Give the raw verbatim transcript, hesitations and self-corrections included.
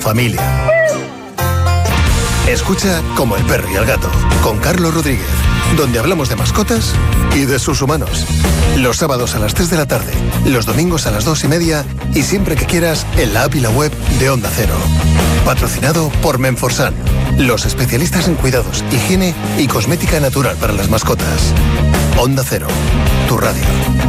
familia. Escucha Como el perro y el gato, con Carlos Rodríguez, donde hablamos de mascotas y de sus humanos. Los sábados a las tres de la tarde, los domingos a las dos y media y siempre que quieras en la app y la web de Onda Cero. Patrocinado por Menforsan, los especialistas en cuidados, higiene y cosmética natural para las mascotas. Onda Cero, tu radio.